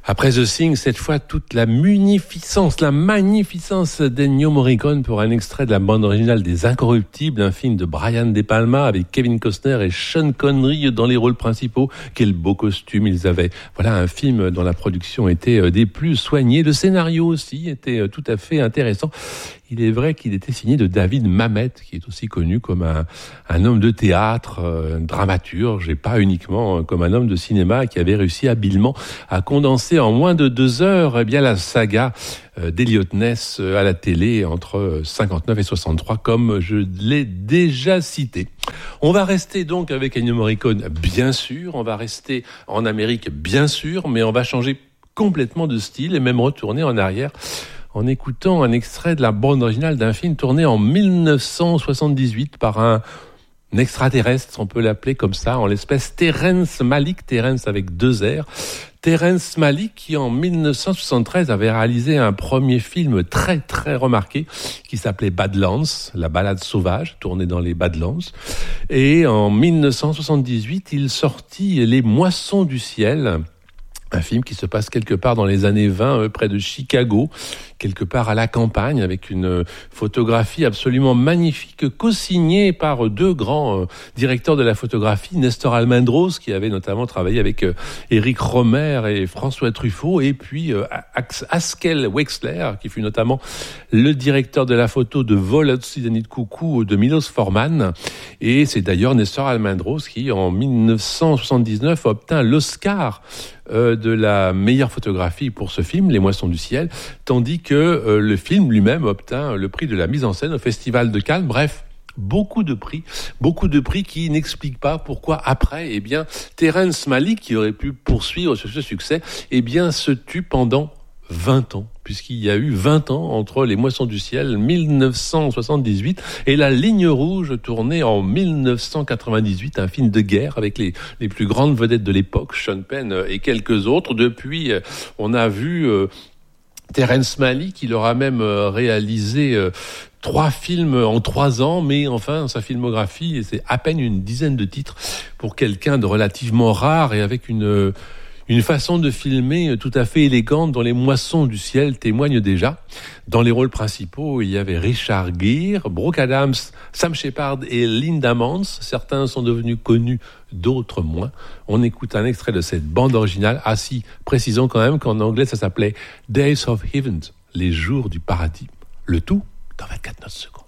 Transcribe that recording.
Après The Thing, cette fois, toute la munificence, la magnificence d'Ennio Morricone pour un extrait de la bande originale des Incorruptibles, un film de Brian De Palma avec Kevin Costner et Sean Connery dans les rôles principaux. Quel beau costume ils avaient. Voilà un film dont la production était des plus soignées. Le scénario aussi était tout à fait intéressant. Il est vrai qu'il était signé de David Mamet, qui est aussi connu comme un homme de théâtre, un dramaturge, et pas uniquement comme un homme de cinéma qui avait réussi habilement à condenser en moins de 2 heures la saga d'Eliot Ness à la télé entre 59 et 63, comme je l'ai déjà cité. On va rester donc avec Ennio Morricone, bien sûr, on va rester en Amérique, bien sûr, mais on va changer complètement de style et même retourner en arrière en écoutant un extrait de la bande originale d'un film tourné en 1978 par un extraterrestre, on peut l'appeler comme ça, en l'espèce Terrence Malick, Terrence avec 2 R. Terrence Malick qui en 1973 avait réalisé un premier film très très remarqué qui s'appelait Badlands, la balade sauvage, tournée dans les Badlands. Et en 1978, il sortit Les Moissons du ciel, un film qui se passe quelque part dans les années 20, près de Chicago, quelque part à la campagne, avec une photographie absolument magnifique, co-signée par 2 grands directeurs de la photographie, Nestor Almendros, qui avait notamment travaillé avec Éric Rohmer et François Truffaut, et puis Haskell Wexler, qui fut notamment le directeur de la photo de Vol au-dessus d'un nid de coucou de Milos Forman. Et c'est d'ailleurs Nestor Almendros qui, en 1979, obtint l'Oscar de la meilleure photographie pour ce film, Les Moissons du ciel, tandis que le film lui-même obtint le prix de la mise en scène au Festival de Cannes. Bref, beaucoup de prix qui n'expliquent pas pourquoi après, Terrence Malick, qui aurait pu poursuivre sur ce succès, se tue pendant 20 ans, puisqu'il y a eu 20 ans entre Les Moissons du ciel 1978 et La ligne rouge tournée en 1998, un film de guerre avec les plus grandes vedettes de l'époque, Sean Penn et quelques autres. Depuis, on a vu Terrence Malick, il aura même réalisé 3 films en 3 ans, mais enfin, sa filmographie, c'est à peine une dizaine de titres pour quelqu'un de relativement rare et avec une façon de filmer tout à fait élégante dont Les Moissons du ciel témoignent déjà. Dans les rôles principaux, il y avait Richard Gere, Brooke Adams, Sam Shepard et Linda Mance. Certains sont devenus connus, d'autres moins. On écoute un extrait de cette bande originale. Ah si, précisons quand même qu'en anglais, ça s'appelait Days of Heaven, les jours du paradis. Le tout dans 24 notes secondes.